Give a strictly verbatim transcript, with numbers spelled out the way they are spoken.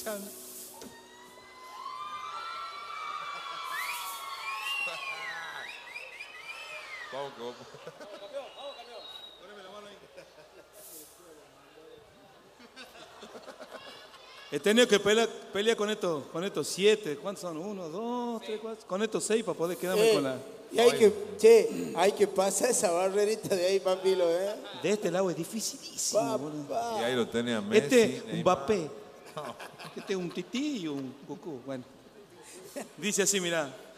escuchando. Vamos, vamos. He tenido que pelear, pelear con estos, con estos siete. ¿Cuántos son? Uno, dos, tres, cuatro. Con estos seis para poder quedarme Eh, con la. y hay que, che, hay que pasar esa barrerita de ahí, papilo, ¿eh? De este lado es dificilísimo, boludo. Papá. Y ahí lo tenía Messi. Este, un Neymar. Mbappé. Este es un Tití y un Goku. Bueno. Dice así, mirá.